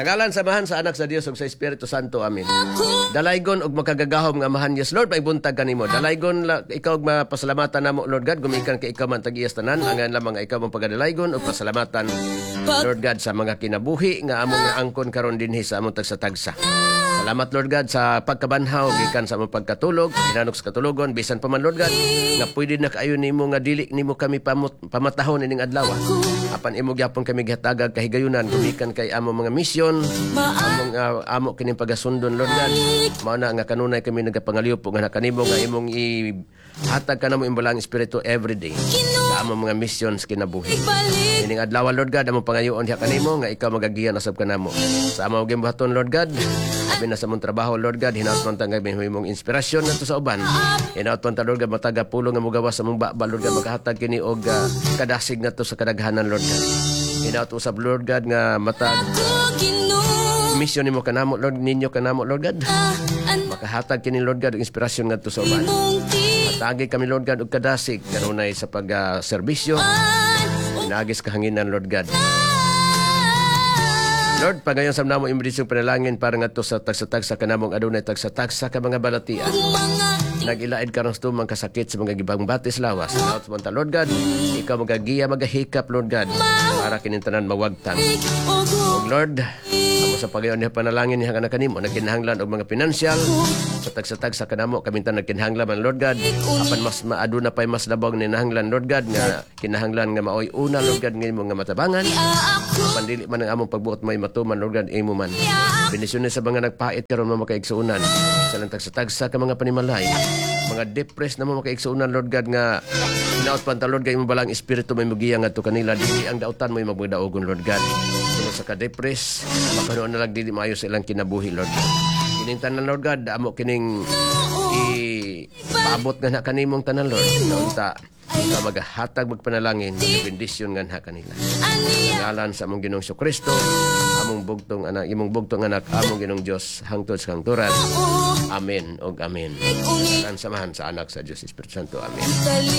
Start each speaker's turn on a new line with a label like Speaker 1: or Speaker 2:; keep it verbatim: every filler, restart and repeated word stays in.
Speaker 1: Nagalan samahan sa anak sa Dios ug sa Espiritu Santo. Amen. Dalaygon og makagagahom nga amahan yes Lord, paibuntag kanimo. Dalaygon la, ikaw og mapasalamatan namo Lord God, gumikan kay ikaw man tag-iyas tanan, angan lamang nga ikaw mong pagadalaygon og pasalamatan Lord God sa mga kinabuhi nga among angkon karon dinhi sa among tagsa-tagsa. Salamat Lord God sa pagkabanhaw gikan sa among pagkatulog, inanok sa katulogon bisan pa man Lord God nga pwede na kaayo nimo nga dili nimo kami pamut, pamatahon ining adlaw. Apan imo gyapon kami gihatagag kahigayunan gumikan kay among mga misyon, among uh, amo kining pagasundon Lord God. Mao na nga kanunay kami nagapangaliw po nga kanimo nga imong ihatag kanamo imbalang espiritu every day sa among mga missions kinabuhi. Ining adlaw Lord God among pangayoon diha kanimo nga ikaw magagiyan usab kanamo sa among gimbuhaton Lord God. Abi na sa mong trabaho Lord God, hinaut man tangay mong inspirasyon nato sa uban. Hinaut man ta Lord God mataga pulong nga mogawas sa mong baba Lord God, makahatag kini og uh, kadasig nato sa kadaghanan Lord God. Hinaut usab Lord God nga matag uh, mission nimo kanamo Lord, ninyo kanamo Lord God. Makahatag kini Lord God og inspirasyon ngadto sa uban. Matagi kami Lord God og kadasig kanunay sa pag uh, serbisyo. Nagis kahanginan Lord God. Lord, pagayon sa namo imbidisyong panalangin para ngadto sa tagsa-tagsa kanamong adunay tagsa-tagsa ka mga balatian. Nagilaid karong tumang kasakit sa mga gibang batis lawas. Out sa Lord God, ikaw magagiya magahikap Lord God para kinintanan mawagtang. Og Lord, amo sa pagayon ni panalangin niya nga kanimo nagkinahanglan og mga pinansyal sa tagsa-tagsa kanamo kamintan nagkinahanglan man Lord God. Apan mas maaduna pay mas labog ni nahanglan Lord God nga kinahanglan nga maoy una Lord God ngimo nga matabangan. Pandili man ang among pagbuot may matuman Lord God imo man. Benisyon sa mga nagpait karon mo makaigsuunan sa lang tagsa-tagsa ka mga panimalay. Mga depressed na mo makaigsuunan Lord God nga hinaut panta Lord God imo balang espiritu may mugiya ngadto kanila dili ang dautan mo magmadaogon Lord God. Tungod sa ka-depress makaroon na lang dili maayo sa ilang kinabuhi Lord God. Kining tanan Lord God amo kining i paabot nga na kanimong tanan Lord. Unta na maghatag magpanalangin ng bendisyon nga ha kanila. Ngalan sa among Ginoong Kristo, among bugtong anak, imong bugtong anak, among Ginoong Dios hangtod sa kangturan. Amen og amen. Ang samahan sa anak sa Dios Espiritu Santo. Amen.